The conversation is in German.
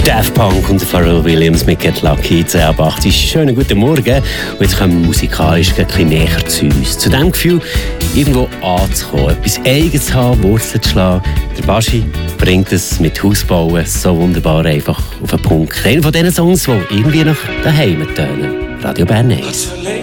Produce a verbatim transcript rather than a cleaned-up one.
Daft Punk und Pharrell Williams mit Get Lucky, zehn ab acht. Schönen guten Morgen. Und jetzt kommen wir musikalisch ein bisschen näher zu uns. Zu dem Gefühl, irgendwo anzukommen, etwas Eigenes zu haben, Wurzeln zu schlagen. Der Baschi bringt es mit Hausbauen so wunderbar einfach auf den Punkt. Einer von diesen Songs, die irgendwie nach daheim tönen. Radio Bern eins.